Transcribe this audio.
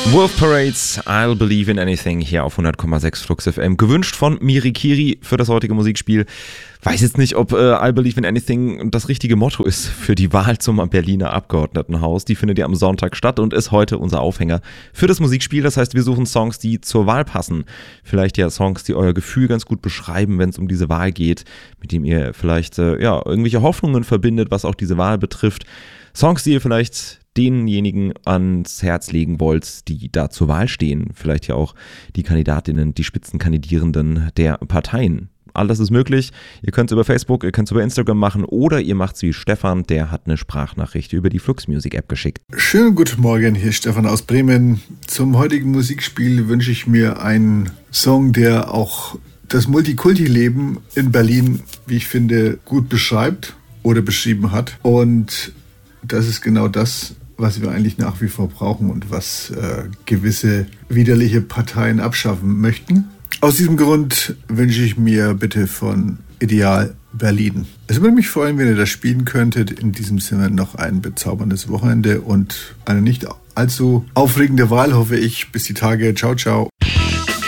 Wolf Parades, I'll Believe in Anything hier auf 100,6 Flux FM. Gewünscht von Mirikiri für das heutige Musikspiel. Weiß jetzt nicht, ob I'll Believe in Anything das richtige Motto ist für die Wahl zum Berliner Abgeordnetenhaus. Die findet ja am Sonntag statt und ist heute unser Aufhänger für das Musikspiel. Das heißt, wir suchen Songs, die zur Wahl passen. Vielleicht ja Songs, die euer Gefühl ganz gut beschreiben, wenn es um diese Wahl geht, mit dem ihr vielleicht irgendwelche Hoffnungen verbindet, was auch diese Wahl betrifft. Songs, die ihr vielleicht denjenigen ans Herz legen wollt, die da zur Wahl stehen. Vielleicht ja auch die Kandidatinnen, die Spitzenkandidierenden der Parteien. All das ist möglich. Ihr könnt es über Facebook, ihr könnt es über Instagram machen oder ihr macht es wie Stefan, der hat eine Sprachnachricht über die Flux Music App geschickt. Schönen guten Morgen, hier ist Stefan aus Bremen. Zum heutigen Musikspiel wünsche ich mir einen Song, der auch das Multikulti-Leben in Berlin, wie ich finde, gut beschreibt oder beschrieben hat. Und das ist genau das, was wir eigentlich nach wie vor brauchen und was gewisse widerliche Parteien abschaffen möchten. Aus diesem Grund wünsche ich mir bitte von Ideal Berlin. Es würde mich freuen, wenn ihr das spielen könntet. In diesem Sinne noch ein bezauberndes Wochenende und eine nicht allzu aufregende Wahl, hoffe ich. Bis die Tage. Ciao, ciao.